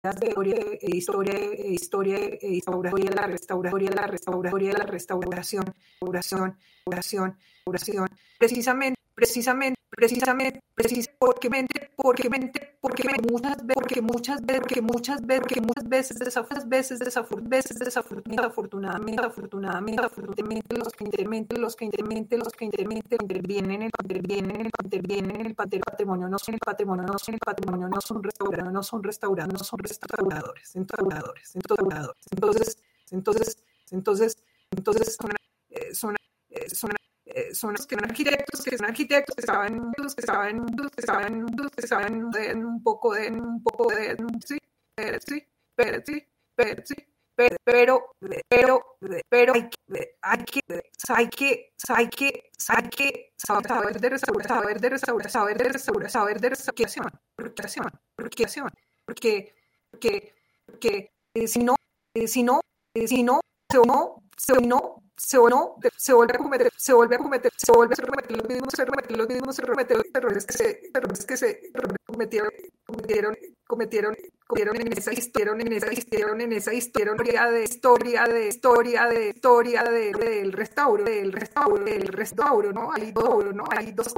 desafortunadamente los que intervienen en el patrimonio, no son restauradores. Entonces son arquitectos que saben un poco de pero hay que saber de restauración, porque si no se vuelve a cometer los mismos errores que se cometieron en esa historia del restauro, ¿no? Hay dos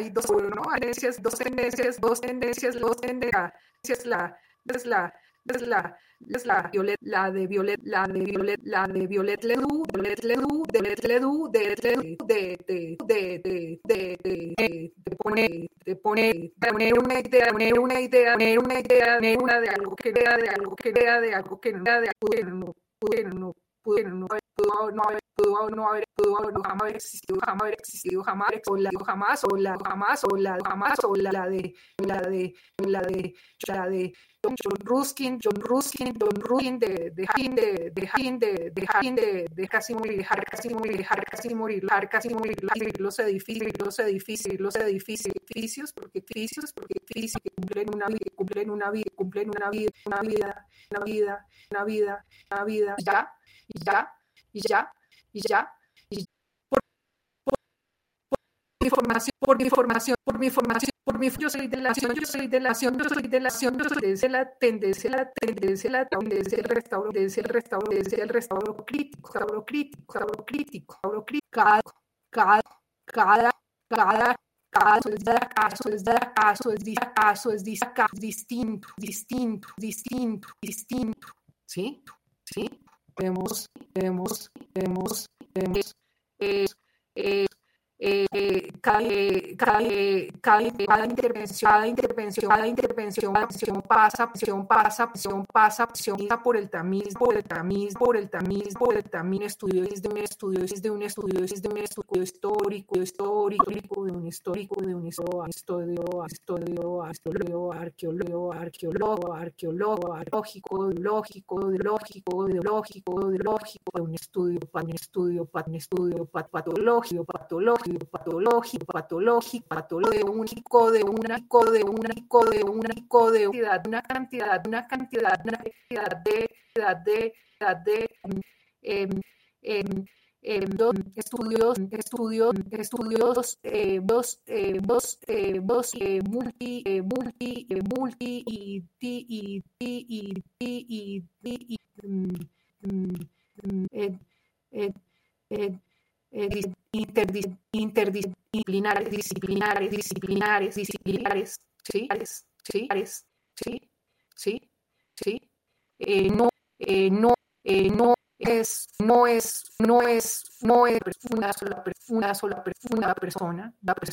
tendencias, la de Violet Ledoux, de poner una idea de algo que no pudo haber existido jamás, o la de John Ruskin de casi morir los edificios porque que cumplen una vida y ya por mi formación, yo soy de la restauro crítico. Cada caso es distinto, ¿sí? Vemos cada intervención pasa por el tamiz, estudio histórico, de un estudio arqueológico, de un estudio patológico, de una cantidad estudios interdisciplinares, sí, no es una sola persona,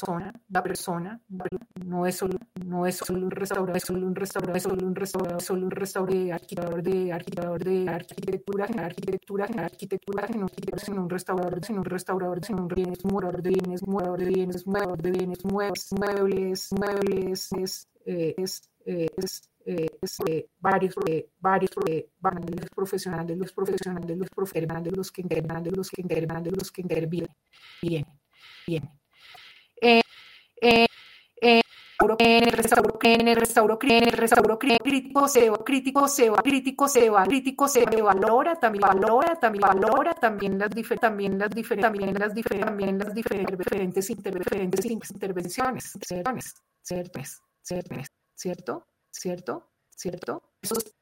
no es solo un restaurador, de arquitectura, sino un restaurador, de bienes muebles, varios profesionales, los que intervienen. Bien. En el restauro crítico se valora también las diferentes intervenciones, ¿cierto?